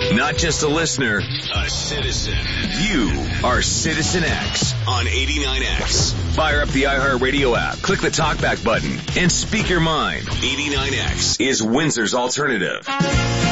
Not just a listener, a citizen. You are Citizen X on 89X. Fire up the iHeartRadio app, click the talkback button, and speak your mind. 89X is Windsor's alternative.